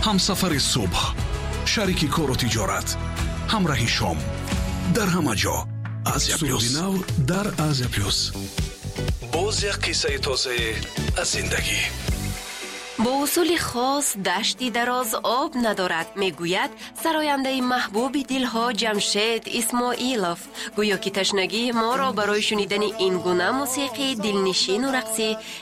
همسفر صبح، شریک کار و تجارت، همراه شام، در همه جا. آسیا پلوس نو در آسیا پلوس. باز یک قصه تازه از زندگی. با اصول خاص دشتی دراز آب ندارد میگوید سراینده محبوب دلها جمشید اسماعیلوف. گویا که تشنگی ما را برای شنیدن این گونه موسیقی دلنشین و رقصی